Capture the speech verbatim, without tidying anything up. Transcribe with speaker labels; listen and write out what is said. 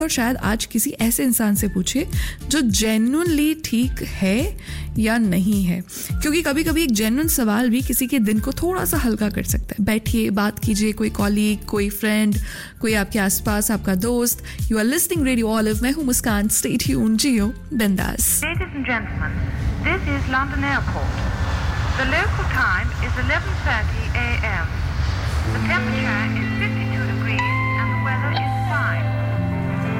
Speaker 1: और शायद आज किसी ऐसे इंसान से पूछे जो जेन्युइनली ठीक है या नहीं है, क्योंकि कभी कभी एक जेन्युइन सवाल भी किसी के दिन को थोड़ा सा हल्का कर सकता है. बैठिए, बात कीजिए, कोई कॉलीग, कोई फ्रेंड, कोई आपके आसपास आपका दोस्त. You are listening radio olive. मैं हूँ मुस्कान. स्टे ट्यून्ड, जियो बिंदास.
Speaker 2: Ladies and gentlemen, this is London Airport. The local time is eleven thirty a m. The temperature is